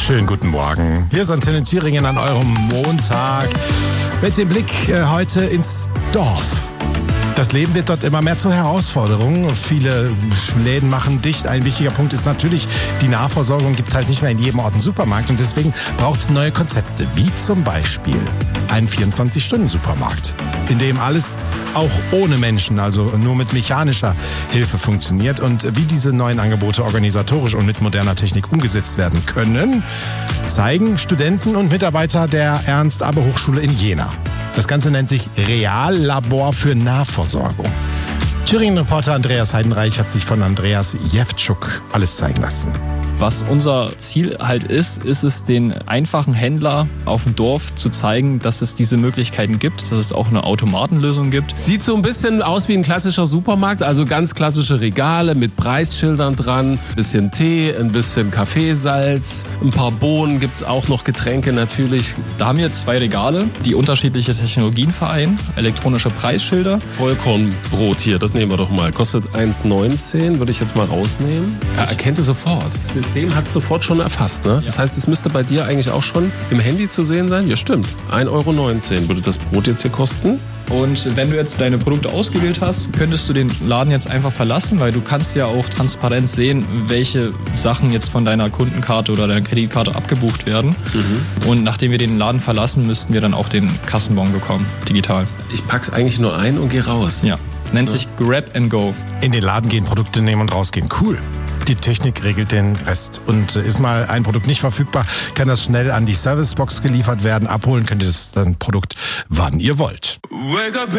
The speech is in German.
Schönen guten Morgen. Hier ist Antenne Thüringen an eurem Montag mit dem Blick heute ins Dorf. Das Leben wird dort immer mehr zur Herausforderung. Viele Läden machen dicht. Ein wichtiger Punkt ist natürlich, die Nahversorgung gibt halt nicht mehr in jedem Ort einen Supermarkt. Und deswegen braucht es neue Konzepte, wie zum Beispiel einen 24-Stunden-Supermarkt, in dem alles auch ohne Menschen, also nur mit mechanischer Hilfe funktioniert. Und wie diese neuen Angebote organisatorisch und mit moderner Technik umgesetzt werden können, zeigen Studenten und Mitarbeiter der Ernst-Abbe-Hochschule in Jena. Das Ganze nennt sich Reallabor für Nahversorgung. Thüringen-Reporter Andreas Heidenreich hat sich von Andreas Jewtschuk alles zeigen lassen. Was unser Ziel halt ist es den einfachen Händler auf dem Dorf zu zeigen, dass es diese Möglichkeiten gibt, dass es auch eine Automatenlösung gibt. Sieht so ein bisschen aus wie ein klassischer Supermarkt, also ganz klassische Regale mit Preisschildern dran, ein bisschen Tee, ein bisschen Kaffeesalz, ein paar Bohnen, gibt's auch noch Getränke natürlich. Da haben wir 2 Regale, die unterschiedliche Technologien vereinen, elektronische Preisschilder. Vollkornbrot hier, das nehmen wir doch mal, kostet 1,19, würde ich jetzt mal rausnehmen. Er erkennt es sofort. Das System hat es sofort schon erfasst, ne? Das heißt, es müsste bei dir eigentlich auch schon im Handy zu sehen sein? Ja, stimmt. 1,19 € würde das Brot jetzt hier kosten. Und wenn du jetzt deine Produkte ausgewählt hast, könntest du den Laden jetzt einfach verlassen, weil du kannst ja auch transparent sehen, welche Sachen jetzt von deiner Kundenkarte oder deiner Kreditkarte abgebucht werden. Und nachdem wir den Laden verlassen, müssten wir dann auch den Kassenbon bekommen, digital. Ich pack's eigentlich nur ein und gehe raus. Ja, nennt sich Grab and Go. In den Laden gehen, Produkte nehmen und rausgehen. Cool. Die Technik regelt den Rest. Und ist mal ein Produkt nicht verfügbar, kann das schnell an die Servicebox geliefert werden. Abholen könnt ihr das Produkt, wann ihr wollt.